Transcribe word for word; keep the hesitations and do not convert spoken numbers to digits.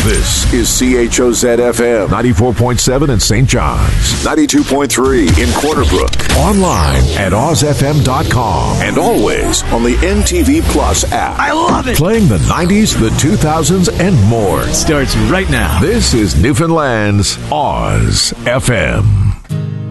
This is C H O Z F M, ninety-four point seven in Saint John's, ninety-two point three in Corner Brook, online at oz f m dot com, and always on the N T V Plus app. I love it! Playing the nineties, the two thousands, and more. Starts right now. This is Newfoundland's Oz F M.